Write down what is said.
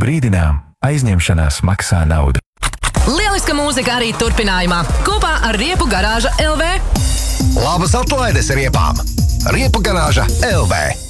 brīdinām, aizņemšanās maksā naudu. Lieliska mūzika arī turpinājumā, kopā ar Riepu garāža LV. Labas atlaides riepām! Riepu garāža LV.